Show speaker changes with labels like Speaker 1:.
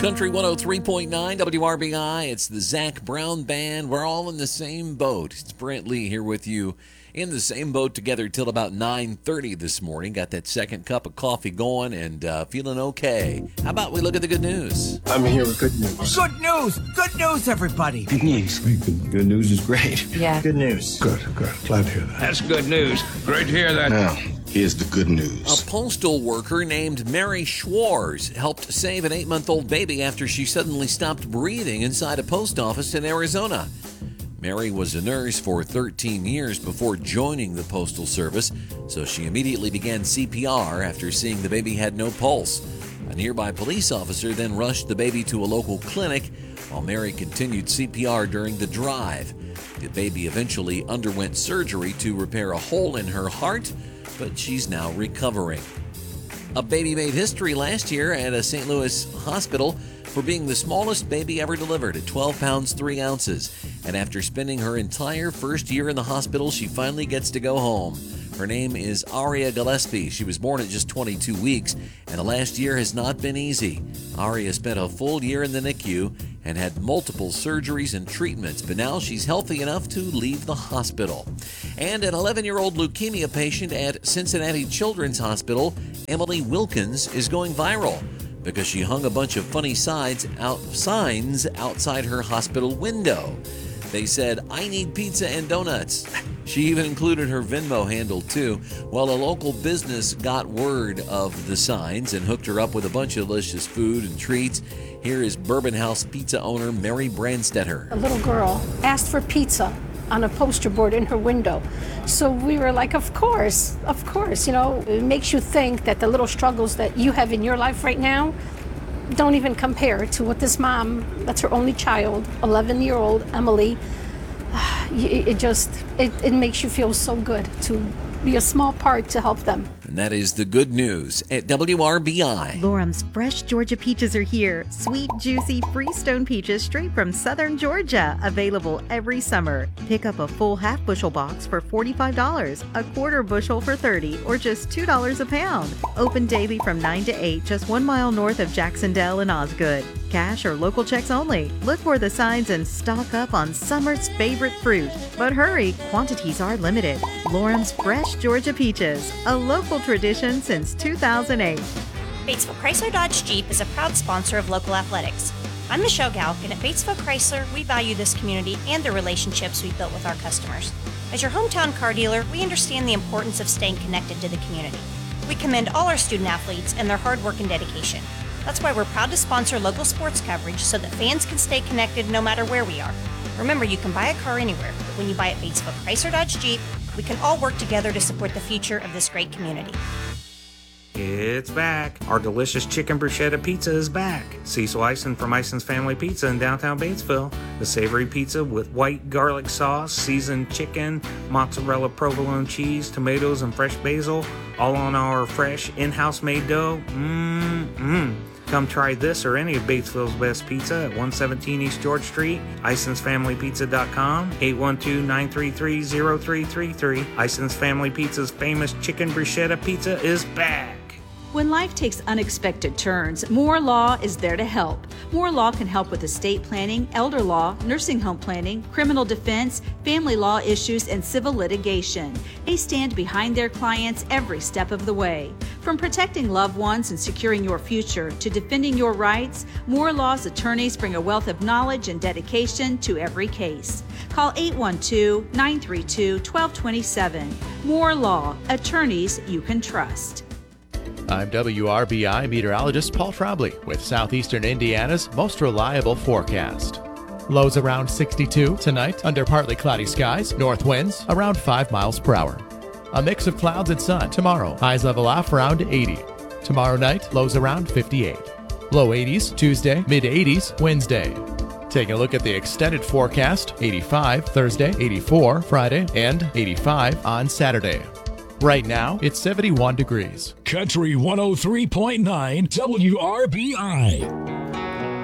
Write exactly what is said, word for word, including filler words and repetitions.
Speaker 1: Country one oh three point nine W R B I. It's the Zac Brown Band. We're all in the same boat. It's Brent Lee here with you in the same boat together till about nine thirty this morning. Got that second cup of coffee going and uh, feeling okay. How about we look at the good news?
Speaker 2: I'm here with good news.
Speaker 3: Good news! Good news, everybody!
Speaker 2: Good news. Good, good news is great.
Speaker 3: Yeah.
Speaker 2: Good news.
Speaker 4: Good, good. Glad to hear that.
Speaker 5: That's good news. Great to hear that.
Speaker 2: Now, here's the good news.
Speaker 1: A postal worker named Mary Schwarz helped save an eight-month-old baby after she suddenly stopped breathing inside a post office in Arizona. Mary was a nurse for thirteen years before joining the Postal Service, so she immediately began C P R after seeing the baby had no pulse. A nearby police officer then rushed the baby to a local clinic while Mary continued C P R during the drive. The baby eventually underwent surgery to repair a hole in her heart, but she's now recovering. A baby made history last year at a Saint Louis hospital for being the smallest baby ever delivered at twelve pounds three ounces. And after spending her entire first year in the hospital, she finally gets to go home. Her name is Aria Gillespie. She was born at just twenty-two weeks, and the last year has not been easy. Aria spent a full year in the N I C U and had multiple surgeries and treatments, but now she's healthy enough to leave the hospital. And an eleven-year-old leukemia patient at Cincinnati Children's Hospital, Emily Wilkins, is going viral because she hung a bunch of funny sides out, signs outside her hospital window. They said, "I need pizza and donuts." She even included her Venmo handle, too. Well, a local business got word of the signs and hooked her up with a bunch of delicious food and treats. Here is Bourbon House pizza owner Mary Brandstetter.
Speaker 6: A little girl asked for pizza on a poster board in her window. So we were like, of course, of course. You know, it makes you think that the little struggles that you have in your life right now don't even compare to what this mom, that's her only child, eleven-year-old Emily, it just, it, it makes you feel so good to be a small part to help them.
Speaker 1: And that is the good news at W R B I.
Speaker 7: Lorum's fresh Georgia peaches are here. Sweet, juicy Freestone peaches straight from southern Georgia. Available every summer. Pick up a full half bushel box for forty-five dollars, a quarter bushel for thirty dollars, or just two dollars a pound. Open daily from nine to eight, just one mile north of Jacksonville and Osgood. Cash or local checks only. Look for the signs and stock up on summer's favorite fruit. But hurry, quantities are limited. Lorum's fresh Georgia peaches, a local tradition since two thousand eight.
Speaker 8: Batesville Chrysler Dodge Jeep is a proud sponsor of local athletics. I'm Michelle Galk, and at Batesville Chrysler, we value this community and the relationships we've built with our customers. As your hometown car dealer, we understand the importance of staying connected to the community. We commend all our student athletes and their hard work and dedication. That's why we're proud to sponsor local sports coverage so that fans can stay connected no matter where we are. Remember, you can buy a car anywhere, but when you buy at Batesville Chrysler Dodge Jeep, we can all work together to support the future of this great community.
Speaker 5: It's back. Our delicious chicken bruschetta pizza is back. Cecil Eisen from Eisen's Family Pizza in downtown Batesville. The savory pizza with white garlic sauce, seasoned chicken, mozzarella provolone cheese, tomatoes, and fresh basil, all on our fresh in-house made dough. Mmm-mmm. Come try this or any of Batesville's best pizza at one seventeen East George Street, Eisens Family Pizza dot com, eight one two, nine three three, zero three three three. Eisens Family Pizza's famous chicken bruschetta pizza is back.
Speaker 9: When life takes unexpected turns, Moore Law is there to help. Moore Law can help with estate planning, elder law, nursing home planning, criminal defense, family law issues, and civil litigation. They stand behind their clients every step of the way. From protecting loved ones and securing your future to defending your rights, Moore Law's attorneys bring a wealth of knowledge and dedication to every case. Call eight one two, nine three two, one two two seven. Moore Law, attorneys you can trust.
Speaker 10: I'm W R B I meteorologist Paul Trombley with Southeastern Indiana's most reliable forecast. Lows around sixty-two tonight under partly cloudy skies, north winds around five miles per hour. A mix of clouds and sun tomorrow, highs level off around eighty. Tomorrow night, lows around fifty-eight. Low eighties Tuesday, mid eighties Wednesday. Taking a look at the extended forecast, eighty-five Thursday, eighty-four Friday, and eighty-five on Saturday. Right now, it's seventy-one degrees.
Speaker 4: Country one oh three point nine W R B I.